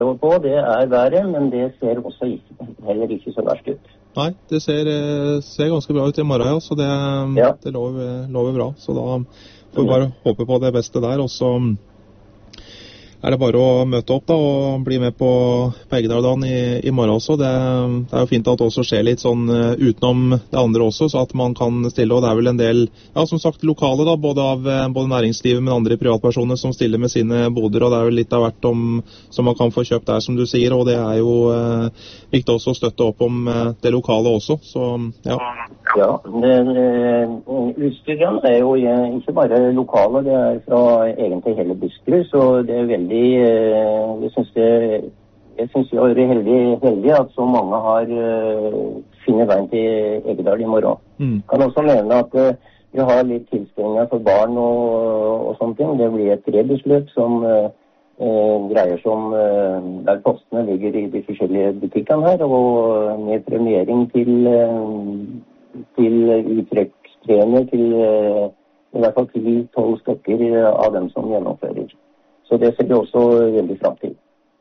på, det været, men det ser også heller ikke så verst ut. Nei, det ser ganske bra ut I morgen, ja, så det lover bra. Så da får vi bare håpe på det beste der, og så det bare å møte opp da, og bli med på Eggedaldagen I morgen også. Det jo fint at det også skjer litt sånn utenom det andre også, så at man kan stille, og det vel en del, ja, som sagt, lokale da, både næringslivet, men andre privatpersoner som stiller med sine boder, og det vel litt av hvert som man kan få kjøpt der, som du sier, og det jo viktig også å støtte opp om det lokale også, så ja. Ja, utstyret jo ikke bare lokale, det fra egentlig hele Buskerud, så det veldig jeg synes vi heldig at så mange har finnet veien til Eggedal I morgen. Kan også nevne at vi har litt tilstelninger for barn og sånne ting. Det blir et rebusløp som greier som der postene ligger I de forskjellige butikkene her, og med premiering til uttrekkstrener til I hvert fall 10-12 stykker av dem som gjennomfører. Så det ser vi også veldig frem til.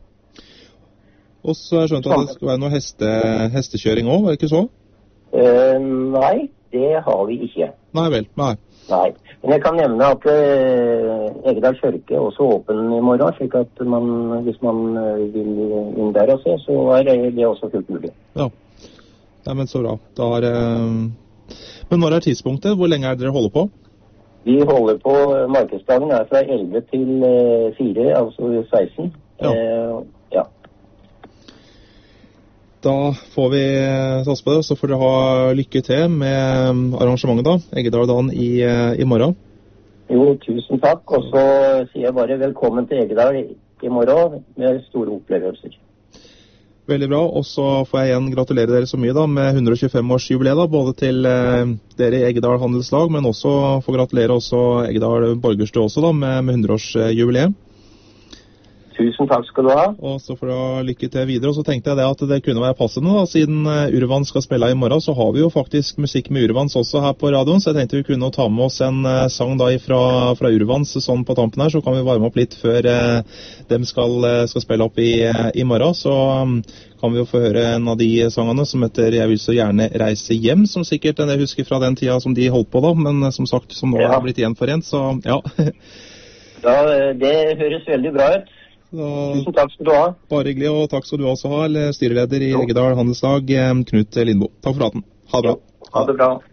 Og så jeg skjønt at det skal være noe hestekjøring også, det ikke så? Nei, det har vi ikke. Nei vel, nei. Nei, men jeg kan nevne at Eggedal Kjørke også åpen I morgen, slik at hvis man vil inn der og se, så det også fullt mulig. Ja, men så bra. Men når tidspunktet? Hvor lenge dere holder på? Vi holder på, markedsdagen fra 11 til 4, altså 16. Ja. Da får vi satse på det, så får dere ha lykke til med arrangementet da, Eggedaldagen I morgen. Jo, tusen takk, og så sier jeg bare velkommen til Eggedal I morgen med store opplevelser. Veldig bra, og så får jeg igjen gratulere dere så mye da, med 125-årsjubileet da, både til dere I Eggedal Handelslag, men også få gratulere også Eggedal Borgerstue også da, med 100-årsjubileet. Tusen takk skal du ha. Og så får du lykke til videre, og så tenkte jeg det at det kunne være passende da, siden Urvans skal spille I morgen, så har vi jo faktisk musikk med Urvans også her på radioen, så jeg tenkte vi kunne ta med oss en sang da fra Urvans sånn på tampen her, så kan vi varme opp litt før dem skal spille opp I morgen, så kan vi jo få høre en av de sangene som heter Jeg vil så gjerne reise hjem, som sikkert en del husker fra den tida som de holdt på da, men som sagt, som nå har blitt gjenforent, så ja. Ja, det høres veldig bra ut. Tusen takk skal du ha. Bare hyggelig, og takk skal du også ha, styreleder I Eggedal Handelslag, Knut Lindbo. Takk for praten. Ha det bra. Ha det bra.